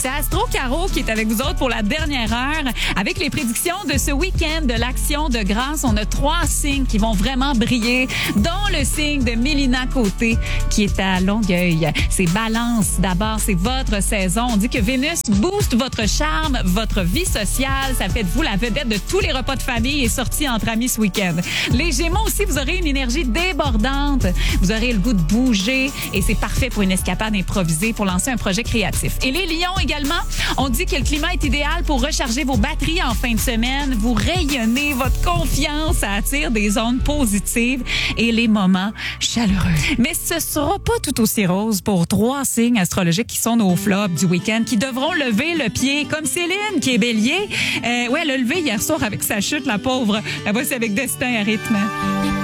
C'est Astro Caro qui est avec vous autres pour la dernière heure. Avec les prédictions de ce week-end de l'Action de grâce, on a 3 signes qui vont vraiment briller, dont le signe de Mélina Côté qui est à Longueuil. C'est Balance. D'abord, c'est votre saison. On dit que Vénus booste votre charme, votre vie sociale. Ça fait de vous la vedette de tous les repas de famille et sorties entre amis ce week-end. Les Gémeaux aussi, vous aurez une énergie débordante. Vous aurez le goût de bouger et c'est parfait pour une escapade improvisée pour lancer un projet créatif. Et les Lions également, on dit que le climat est idéal pour recharger vos batteries en fin de semaine. Vous rayonnez, votre confiance, ça attire des ondes positives et les moments chaleureux. Mais ce sera pas tout aussi rose pour 3 signes astrologiques qui sont nos flops du week-end, qui devront lever le pied, comme Céline qui est bélier. Elle a levé hier soir avec sa chute, la pauvre. La voici avec Destin à rythme.